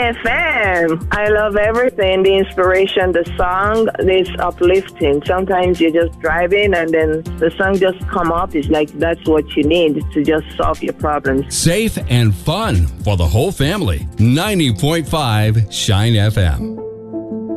FM. I love everything. The inspiration, the song is uplifting. Sometimes you're just driving and then the song just come up. It's like that's what you need to just solve your problems. Safe and fun for the whole family. 90.5 Shine FM.